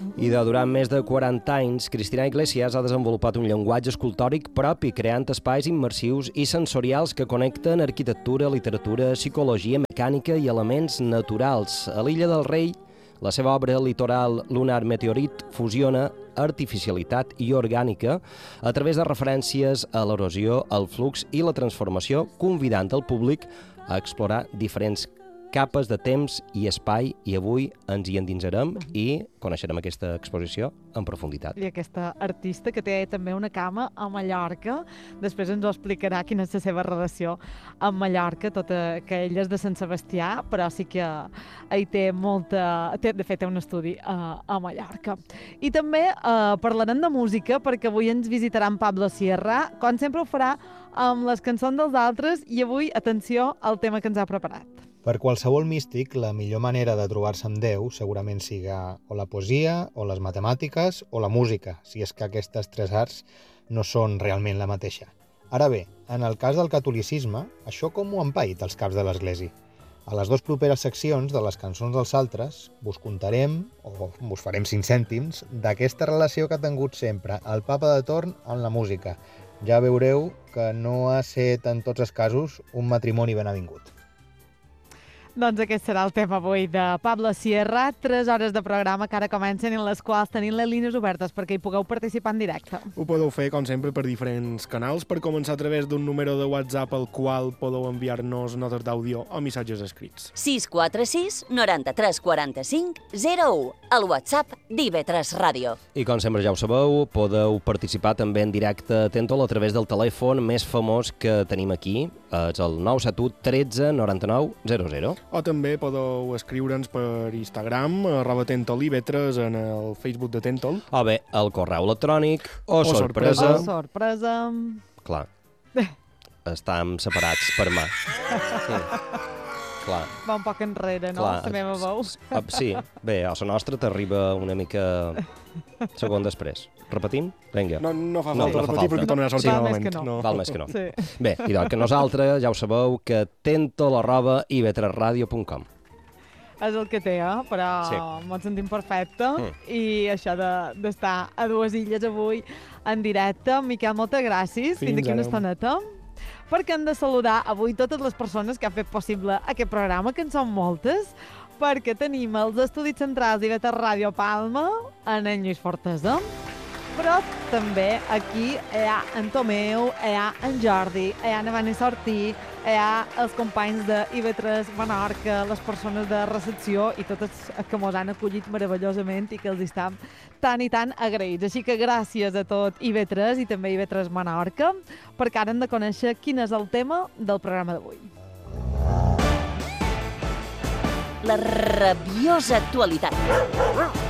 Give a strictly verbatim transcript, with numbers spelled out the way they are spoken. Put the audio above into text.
I de durant més de quaranta anys, Cristina Iglesias ha desenvolupat un llenguatge escultòric propi, creant espais immersius i sensorials que connecten arquitectura, literatura, psicologia, mecànica i elements naturals. A l'Illa del Rei, la seva obra Litoral Lunar Meteorit fusiona artificialitat i orgànica a través de referències a l'erosió, el flux i la transformació, convidant el públic a explorar diferents capes de temps i espai, i avui ens hi endinsarem i coneixerem aquesta exposició en profunditat. I aquesta artista que té també una cama a Mallorca, després ens ho explicarà quina és la seva relació amb Mallorca, tot que ella és de Sant Sebastià, però sí que hi té molta... Té, de fet, té un estudi a, a Mallorca. I també eh, parlarem de música, perquè avui ens visitarà en Pablo Sierra, com sempre ho farà amb les cançons dels altres, i avui, atenció al tema que ens ha preparat. Per qualsevol místic, la millor manera de trobar-se amb Déu segurament siga o la poesia, o les matemàtiques, o la música, si és que aquestes tres arts no són realment la mateixa. Ara bé, en el cas del catolicisme, això com ho han paït els caps de l'Església? A les dues properes seccions de les cançons dels altres vos contarem, o vos farem cinc cèntims, d'aquesta relació que ha tingut sempre el papa de torn amb la música. Ja veureu que no ha set en tots els casos un matrimoni ben avingut. Doncs aquest serà el tema avui de Pablo Sierra, tres hores de programa que ara comencen, en les quals tenim les línies obertes perquè hi pugueu participar en directe. Ho podeu fer, com sempre, per diferents canals, per començar a través d'un número de WhatsApp al qual podeu enviar-nos notes d'àudio o missatges escrits. sis quatre sis noranta-tres quaranta-cinc zero u, el WhatsApp d'I V tres Ràdio. I com sempre ja ho sabeu, podeu participar també en directe a Tentol a través del telèfon més famós que tenim aquí, és el nou set u tretze noranta-nou zero zero. O també podeu escriure'ns per Instagram, arroba Tentol I V tres, en el Facebook de Tentol. O bé, el correu electrònic, o, O sorpresa. Oh, sorpresa. Clar, estàvem separats per mà. Sí. Clar. Va un poc enrere, no? Clar. La meva veu. Ah, sí, bé, a la nostra t'arriba una mica segon després. Repetim? Vinga. No, no fa No, falta no fa repetir falta. perquè tornarà a sortir Val més malament. que no. Val més que no. Sí. Bé, i doncs que nosaltres ja ho sabeu que tentol arroba i v tres radio punt com. És el que té, eh? Però Sí. m'ho sentim perfecte. Mm. I això de- d'estar a dues illes avui en directe. Miquel, moltes gràcies. Fins, Fins aquí una ara. estoneta. Perquè hem de saludar avui totes les persones que han fet possible aquest programa, que en són moltes, perquè tenim els estudis centrals d'I V tres Ràdio Palma, en en Lluís Fortesa, però també aquí hi ha en Tomeu, hi ha en Jordi, hi ha en Vanessa Ortí, hi ha els companys de I V tres Menorca, les persones de recepció i totes que mos han acollit meravellosament i que els estem tan i tan agraïts. Així que gràcies a tot I V tres i també I V tres Menorca, perquè ara hem de conèixer quin és el tema del programa d'avui. La rabiosa actualitat.